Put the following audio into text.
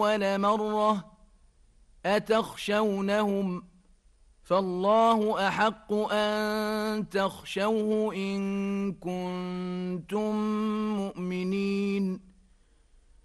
أول مرة أتخشونهم فالله أحق أن تخشوه إن كنتم